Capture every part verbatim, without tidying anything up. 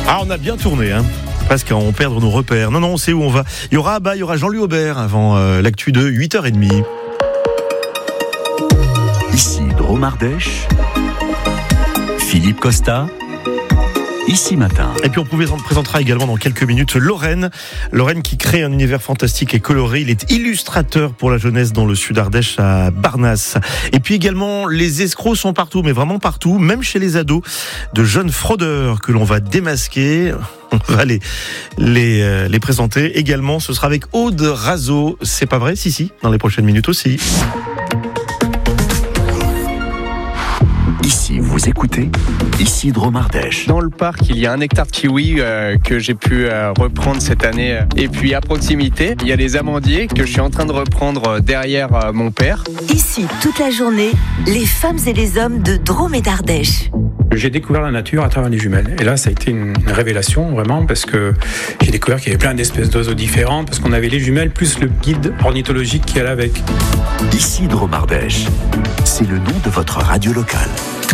Ah, on a bien tourné, hein. Presque à en perdre nos repères. Non, non, on sait où on va. Il y aura, bah, il y aura Jean-Louis Aubert avant euh, l'actu de huit heures trente. Ici Drôme Ardèche, Philippe Costa. Ici Matin. Et puis on vous présentera également dans quelques minutes Lorraine. Lorraine qui crée un univers fantastique et coloré. Il est illustrateur pour la jeunesse dans le sud Ardèche à Barnas. Et puis également, les escrocs sont partout, mais vraiment partout, même chez les ados, de jeunes fraudeurs que l'on va démasquer. On va les, les, euh, les présenter également. Ce sera avec Aude Razo. C'est pas vrai? Si, si, dans les prochaines minutes aussi. Ici, vous écoutez, ici Drôme Ardèche. Dans le parc, il y a un hectare de kiwi euh, que j'ai pu euh, reprendre cette année. Et puis à proximité, il y a les amandiers que je suis en train de reprendre derrière euh, mon père. Ici, toute la journée, les femmes et les hommes de Drôme et d'Ardèche. J'ai découvert la nature à travers les jumelles. Et là, ça a été une révélation, vraiment, parce que j'ai découvert qu'il y avait plein d'espèces d'oiseaux différents, parce qu'on avait les jumelles, plus le guide ornithologique qui allait avec. Ici Drôme Ardèche, c'est le nom de votre radio locale.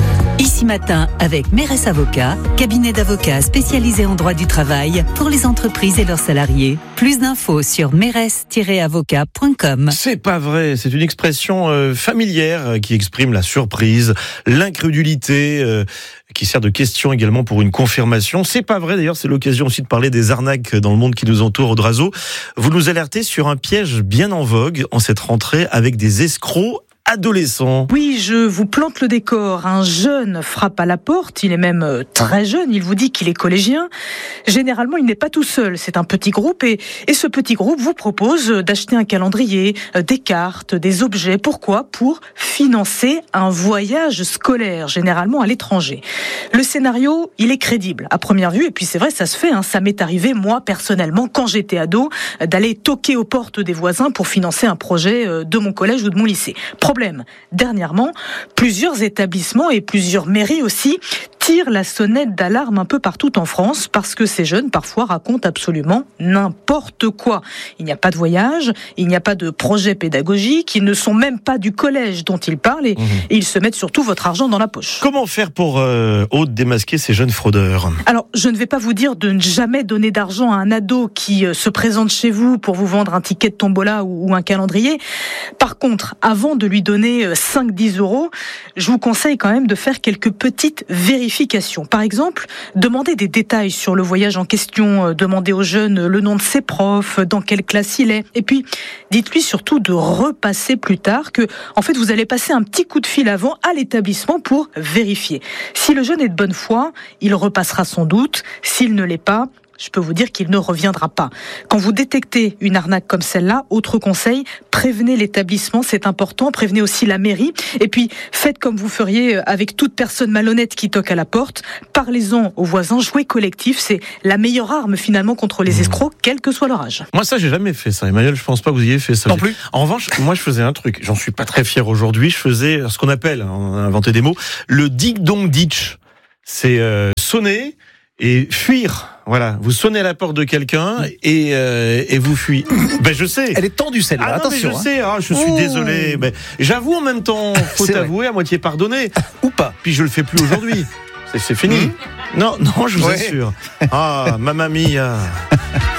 Ici Matin avec Mérès Avocat, cabinet d'avocats spécialisé en droit du travail pour les entreprises et leurs salariés. Plus d'infos sur mérès tiret avocat point com. C'est pas vrai, c'est une expression euh, familière euh, qui exprime la surprise, l'incrédulité, euh, qui sert de question également pour une confirmation. C'est pas vrai, d'ailleurs, c'est l'occasion aussi de parler des arnaques dans le monde qui nous entoure, Aude Razo. Vous nous alertez sur un piège bien en vogue en cette rentrée avec des escrocs adolescent. Oui, je vous plante le décor. Un jeune frappe à la porte, il est même très jeune, il vous dit qu'il est collégien. Généralement, il n'est pas tout seul, c'est un petit groupe et, et ce petit groupe vous propose d'acheter un calendrier, des cartes, des objets. Pourquoi ? Pour financer un voyage scolaire, généralement à l'étranger. Le scénario, il est crédible à première vue et puis c'est vrai, ça se fait. Hein. Ça m'est arrivé, moi, personnellement, quand j'étais ado, d'aller toquer aux portes des voisins pour financer un projet de mon collège ou de mon lycée. Problème, dernièrement, plusieurs établissements et plusieurs mairies aussi tirent la sonnette d'alarme un peu partout en France parce que ces jeunes parfois racontent absolument n'importe quoi. Il n'y a pas de voyage, il n'y a pas de projet pédagogique, ils ne sont même pas du collège dont ils parlent et, mmh. et ils se mettent surtout votre argent dans la poche. Comment faire pour euh, Aude démasquer ces jeunes fraudeurs ? Alors, je ne vais pas vous dire de ne jamais donner d'argent à un ado qui euh, se présente chez vous pour vous vendre un ticket de tombola ou, ou un calendrier. Par contre, avant de lui donner cinq à dix euros, je vous conseille quand même de faire quelques petites vérifications. Par exemple, demandez des détails sur le voyage en question, demandez au jeune le nom de ses profs, dans quelle classe il est, et puis dites-lui surtout de repasser plus tard que, en fait, vous allez passer un petit coup de fil avant à l'établissement pour vérifier. Si le jeune est de bonne foi, il repassera sans doute. S'il ne l'est pas, je peux vous dire qu'il ne reviendra pas. Quand vous détectez une arnaque comme celle-là, autre conseil, prévenez l'établissement, c'est important, prévenez aussi la mairie, et puis faites comme vous feriez avec toute personne malhonnête qui toque à la porte, parlez-en aux voisins, jouez collectif, c'est la meilleure arme finalement contre les escrocs, quel que soit leur âge. Moi ça j'ai jamais fait ça, Emmanuel, je pense pas que vous ayez fait ça. Non plus. En revanche, moi je faisais un truc, j'en suis pas très fier aujourd'hui, je faisais ce qu'on appelle, on a inventé des mots, le ding-dong ditch. C'est euh, sonner et fuir. Voilà, vous sonnez à la porte de quelqu'un et euh, et vous fuyez. Ben je sais. Elle est tendue celle-là. Ah non, attention. Mais je hein. sais. Ah, je suis oh. désolé. Mais j'avoue en même temps, faut C'est avouer vrai. à moitié pardonner Ou pas. Puis je le fais plus aujourd'hui. C'est, c'est fini. Mmh. Non, non, je vous ouais. assure. Ah, mamma mia.